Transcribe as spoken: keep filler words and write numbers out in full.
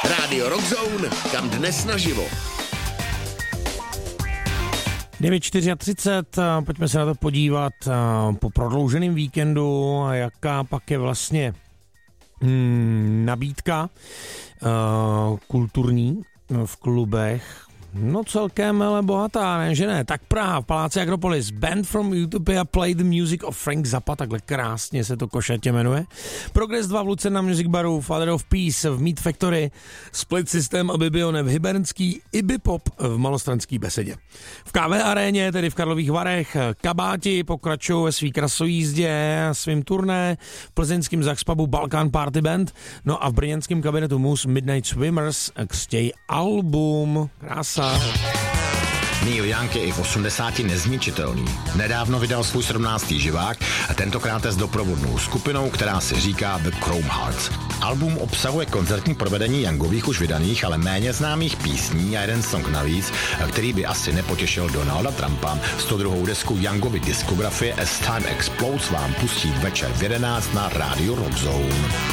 Rádio Rockzone, kam dnes naživo. devět třicet čtyři, pojďme se na to podívat po prodlouženém víkendu, jaká pak je vlastně hmm, nabídka uh, kulturní v klubech. No celkem, ale bohatá, ne, že ne. Tak Praha, v Paláci Akropolis, Band from Utopia Play the Music of Frank Zappa, takhle krásně se to košatě jmenuje. Progress dva v Lucerna Music Baru, Father of Peace v Meat Factory, Split System a Bibione v Hybernský, Ibi Pop v Malostranský Besedě. V ká vé aréně, tedy v Karlových Varech, Kabáti pokračují ve svý krasojízdě a svým turné, v plzeňském Zaxpubu Balkan Party Band, no a v brněnském kabinetu Moose Midnight Swimmers křtějí album. Krása. Neil Young je i v osmdesáti nezničitelný. Nedávno vydal svůj sedmnáctý živák a tentokrát je s doprovodnou skupinou, která se říká The Chrome Hearts. Album obsahuje koncertní provedení Youngových už vydaných, ale méně známých písní a jeden song navíc, který by asi nepotěšil Donalda Trumpa. sto druhou desku Youngovy diskografie As Time Explodes vám pustí večer v jedenáct na rádiu Rockzone.